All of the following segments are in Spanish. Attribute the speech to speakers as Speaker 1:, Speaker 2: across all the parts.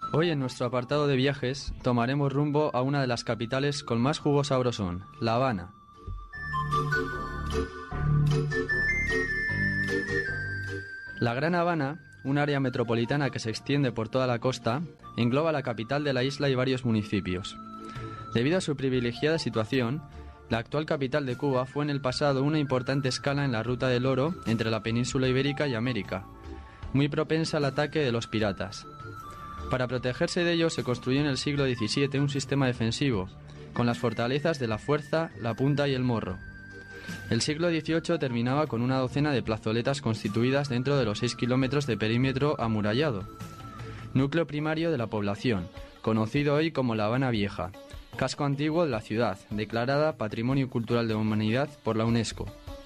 Speaker 1: Hoy en nuestro apartado de viajes tomaremos rumbo a una de las capitales con más jugo sabrosón, La Habana. La Gran Habana, un área metropolitana que se extiende por toda la costa, engloba la capital de la isla y varios municipios. Debido a su privilegiada situación, la actual capital de Cuba fue en el pasado una importante escala en la ruta del oro entre la península ibérica y América, muy propensa al ataque de los piratas. Para protegerse de ellos se construyó en el siglo XVII un sistema defensivo, con las fortalezas de la Fuerza, la Punta y el Morro. El siglo XVIII terminaba con una docena de plazoletas constituidas dentro de los 6 kilómetros de perímetro amurallado, núcleo primario de la población, conocido hoy como La Habana Vieja, casco antiguo de la ciudad, declarada Patrimonio Cultural de la Humanidad por la UNESCO.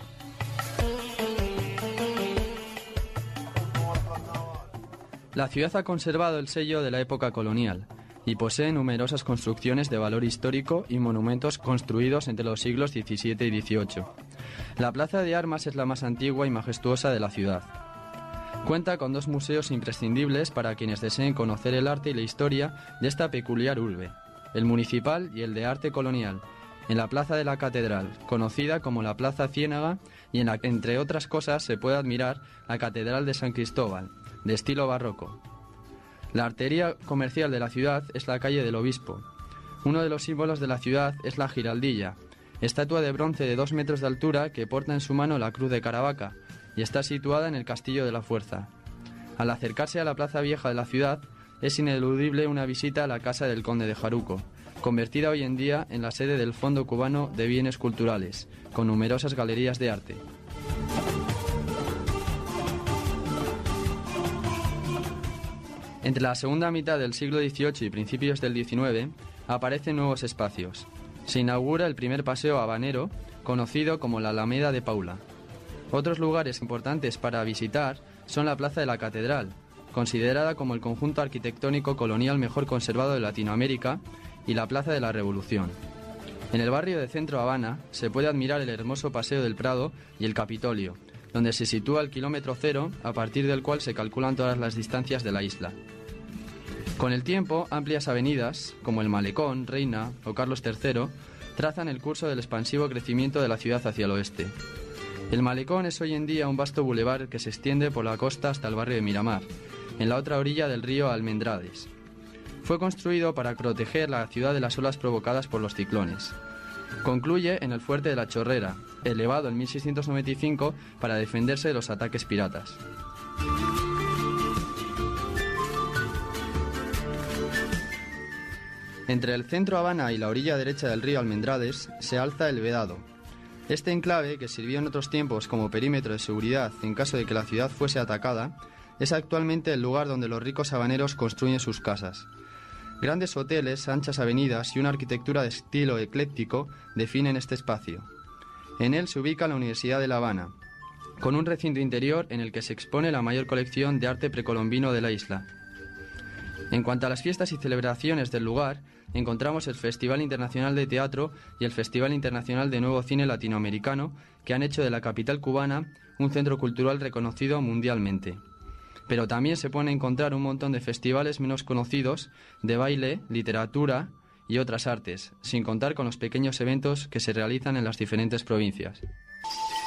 Speaker 1: La ciudad ha conservado el sello de la época colonial y posee numerosas construcciones de valor histórico y monumentos construidos entre los siglos XVII y XVIII. La Plaza de Armas es la más antigua y majestuosa de la ciudad. Cuenta con 2 museos imprescindibles para quienes deseen conocer el arte y la historia de esta peculiar urbe, el municipal y el de arte colonial, en la Plaza de la Catedral, conocida como la Plaza Ciénaga, y en la que, entre otras cosas, se puede admirar la Catedral de San Cristóbal, de estilo barroco. La arteria comercial de la ciudad es la calle del Obispo. Uno de los símbolos de la ciudad es la Giraldilla, estatua de bronce de 2 metros de altura que porta en su mano la Cruz de Caravaca y está situada en el Castillo de la Fuerza. Al acercarse a la plaza vieja de la ciudad, es ineludible una visita a la casa del Conde de Jaruco, convertida hoy en día en la sede del Fondo Cubano de Bienes Culturales, con numerosas galerías de arte. Entre la segunda mitad del siglo XVIII y principios del XIX aparecen nuevos espacios. Se inaugura el primer paseo habanero, conocido como la Alameda de Paula. Otros lugares importantes para visitar son la Plaza de la Catedral, considerada como el conjunto arquitectónico colonial mejor conservado de Latinoamérica, y la Plaza de la Revolución. En el barrio de Centro Habana se puede admirar el hermoso Paseo del Prado y el Capitolio, donde se sitúa el kilómetro cero, a partir del cual se calculan todas las distancias de la isla. Con el tiempo, amplias avenidas, como el Malecón, Reina o Carlos III, trazan el curso del expansivo crecimiento de la ciudad hacia el oeste. El Malecón es hoy en día un vasto bulevar que se extiende por la costa hasta el barrio de Miramar, en la otra orilla del río Almendrades. Fue construido para proteger la ciudad de las olas provocadas por los ciclones. Concluye en el fuerte de la Chorrera, elevado en 1695 para defenderse de los ataques piratas. Entre el centro Habana y la orilla derecha del río Almendrades se alza el Vedado. Este enclave, que sirvió en otros tiempos como perímetro de seguridad en caso de que la ciudad fuese atacada, es actualmente el lugar donde los ricos habaneros construyen sus casas. Grandes hoteles, anchas avenidas y una arquitectura de estilo ecléctico definen este espacio. En él se ubica la Universidad de La Habana, con un recinto interior en el que se expone la mayor colección de arte precolombino de la isla. En cuanto a las fiestas y celebraciones del lugar, encontramos el Festival Internacional de Teatro y el Festival Internacional de Nuevo Cine Latinoamericano, que han hecho de la capital cubana un centro cultural reconocido mundialmente. Pero también se pueden encontrar un montón de festivales menos conocidos de baile, literatura y otras artes, sin contar con los pequeños eventos que se realizan en las diferentes provincias.